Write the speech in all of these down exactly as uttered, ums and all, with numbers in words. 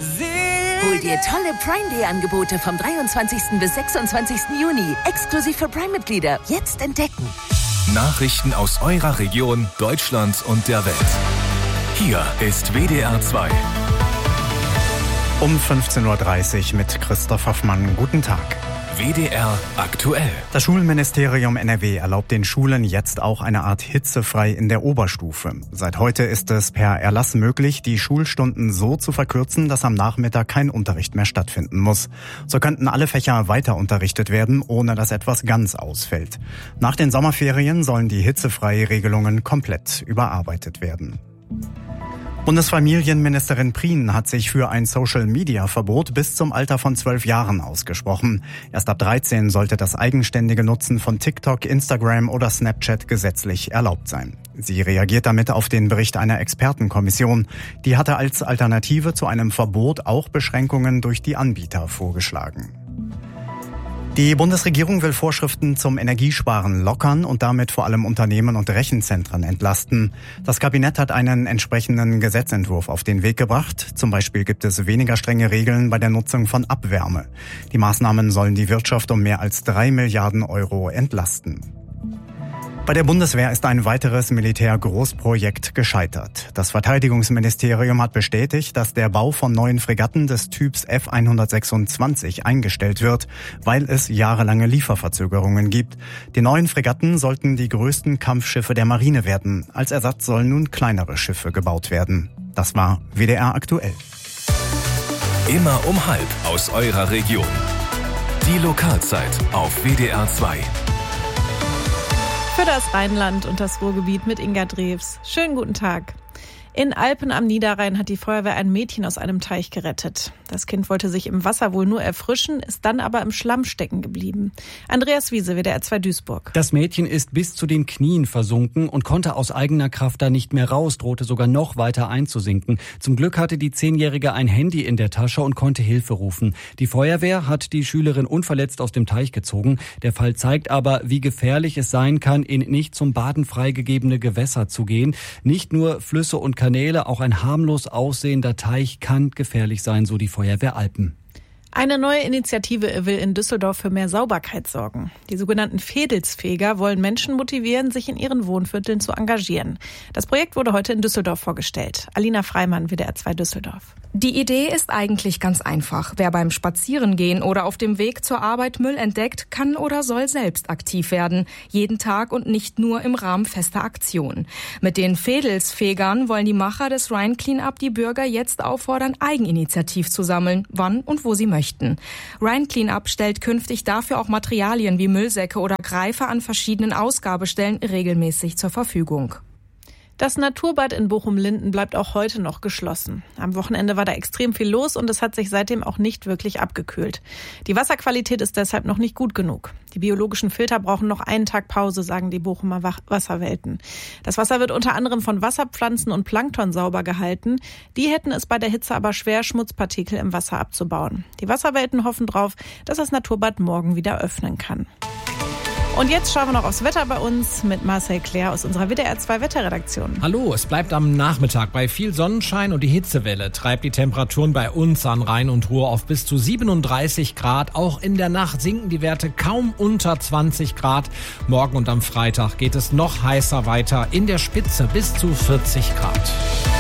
Hol dir tolle Prime-Day-Angebote vom dreiundzwanzigsten bis sechsundzwanzigsten Juni. Exklusiv für Prime-Mitglieder. Jetzt entdecken. Nachrichten aus eurer Region, Deutschland und der Welt. Hier ist W D R zwei. Um fünfzehn Uhr dreißig mit Christoph Hoffmann. Guten Tag. W D R aktuell. Das Schulministerium N R W erlaubt den Schulen jetzt auch eine Art hitzefrei in der Oberstufe. Seit heute ist es per Erlass möglich, die Schulstunden so zu verkürzen, dass am Nachmittag kein Unterricht mehr stattfinden muss. So könnten alle Fächer weiter unterrichtet werden, ohne dass etwas ganz ausfällt. Nach den Sommerferien sollen die hitzefreie Regelungen komplett überarbeitet werden. Bundesfamilienministerin Prien hat sich für ein Social-Media-Verbot bis zum Alter von zwölf Jahren ausgesprochen. Erst ab dreizehn sollte das eigenständige Nutzen von TikTok, Instagram oder Snapchat gesetzlich erlaubt sein. Sie reagiert damit auf den Bericht einer Expertenkommission. Die hatte als Alternative zu einem Verbot auch Beschränkungen durch die Anbieter vorgeschlagen. Die Bundesregierung will Vorschriften zum Energiesparen lockern und damit vor allem Unternehmen und Rechenzentren entlasten. Das Kabinett hat einen entsprechenden Gesetzentwurf auf den Weg gebracht. Zum Beispiel gibt es weniger strenge Regeln bei der Nutzung von Abwärme. Die Maßnahmen sollen die Wirtschaft um mehr als drei Milliarden Euro entlasten. Bei der Bundeswehr ist ein weiteres Militärgroßprojekt gescheitert. Das Verteidigungsministerium hat bestätigt, dass der Bau von neuen Fregatten des Typs F hundertsechsundzwanzig eingestellt wird, weil es jahrelange Lieferverzögerungen gibt. Die neuen Fregatten sollten die größten Kampfschiffe der Marine werden. Als Ersatz sollen nun kleinere Schiffe gebaut werden. Das war W D R aktuell. Immer um halb aus eurer Region. Die Lokalzeit auf W D R zwei. Für das Rheinland und das Ruhrgebiet mit Inga Drews. Schönen guten Tag. In Alpen am Niederrhein hat die Feuerwehr ein Mädchen aus einem Teich gerettet. Das Kind wollte sich im Wasser wohl nur erfrischen, ist dann aber im Schlamm stecken geblieben. Andreas Wiese, W D R zwei Duisburg. Das Mädchen ist bis zu den Knien versunken und konnte aus eigener Kraft da nicht mehr raus, drohte sogar noch weiter einzusinken. Zum Glück hatte die Zehnjährige ein Handy in der Tasche und konnte Hilfe rufen. Die Feuerwehr hat die Schülerin unverletzt aus dem Teich gezogen. Der Fall zeigt aber, wie gefährlich es sein kann, in nicht zum Baden freigegebene Gewässer zu gehen. Nicht nur Flüsse und Kanäle, auch ein harmlos aussehender Teich kann gefährlich sein, so die Feuerwehr Alpen. Eine neue Initiative will in Düsseldorf für mehr Sauberkeit sorgen. Die sogenannten Fädelsfeger wollen Menschen motivieren, sich in ihren Wohnvierteln zu engagieren. Das Projekt wurde heute in Düsseldorf vorgestellt. Alina Freimann, W D R zwei Düsseldorf. Die Idee ist eigentlich ganz einfach. Wer beim Spazierengehen oder auf dem Weg zur Arbeit Müll entdeckt, kann oder soll selbst aktiv werden. Jeden Tag und nicht nur im Rahmen fester Aktionen. Mit den Fädelsfegern wollen die Macher des Rhine Cleanup die Bürger jetzt auffordern, eigeninitiativ zu sammeln, wann und wo sie möchten. Rhine Cleanup stellt künftig dafür auch Materialien wie Müllsäcke oder Greifer an verschiedenen Ausgabestellen regelmäßig zur Verfügung. Das Naturbad in Bochum-Linden bleibt auch heute noch geschlossen. Am Wochenende war da extrem viel los und es hat sich seitdem auch nicht wirklich abgekühlt. Die Wasserqualität ist deshalb noch nicht gut genug. Die biologischen Filter brauchen noch einen Tag Pause, sagen die Bochumer Wasserwelten. Das Wasser wird unter anderem von Wasserpflanzen und Plankton sauber gehalten. Die hätten es bei der Hitze aber schwer, Schmutzpartikel im Wasser abzubauen. Die Wasserwelten hoffen drauf, dass das Naturbad morgen wieder öffnen kann. Und jetzt schauen wir noch aufs Wetter bei uns mit Marcel Claire aus unserer W D R zwei Wetterredaktion. Hallo, es bleibt am Nachmittag bei viel Sonnenschein und die Hitzewelle treibt die Temperaturen bei uns an Rhein und Ruhr auf bis zu siebenunddreißig Grad. Auch in der Nacht sinken die Werte kaum unter zwanzig Grad. Morgen und am Freitag geht es noch heißer weiter, in der Spitze bis zu vierzig Grad.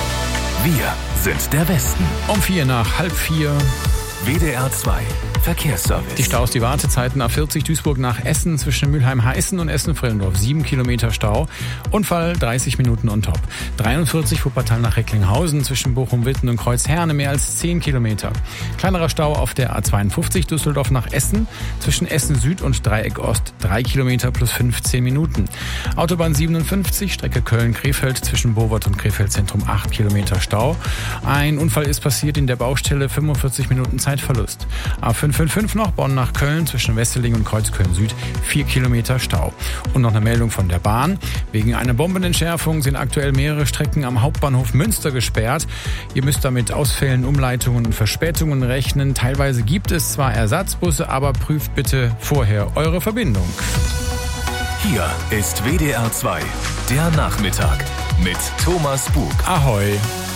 Wir sind der Westen. Um vier nach halb vier. W D R zwei Verkehrsservice. Die Staus, die Wartezeiten A vierzig Duisburg nach Essen zwischen Mülheim-Heißen und Essen-Frillendorf. sieben Kilometer Stau. Unfall dreißig Minuten on top. dreiundvierzig Wuppertal nach Recklinghausen zwischen Bochum-Witten und Kreuzherne mehr als zehn Kilometer. Kleinerer Stau auf der A zweiundfünfzig Düsseldorf nach Essen zwischen Essen Süd und Dreieck Ost. drei Kilometer plus fünfzehn Minuten. Autobahn siebenundfünfzig Strecke Köln-Krefeld zwischen Bowert und Krefeld Zentrum. acht Kilometer Stau. Ein Unfall ist passiert in der Baustelle. fünfundvierzig Minuten Zeitverlust. A fünfhundertfünfundfünfzig noch Bonn nach Köln zwischen Wesseling und Kreuzköln Süd. vier Kilometer Stau. Und noch eine Meldung von der Bahn. Wegen einer Bombenentschärfung sind aktuell mehrere Strecken am Hauptbahnhof Münster gesperrt. Ihr müsst damit Ausfällen, Umleitungen und Verspätungen rechnen. Teilweise gibt es zwar Ersatzbusse, aber prüft bitte vorher eure Verbindung. Hier ist W D R zwei, der Nachmittag mit Thomas Bug. Ahoi.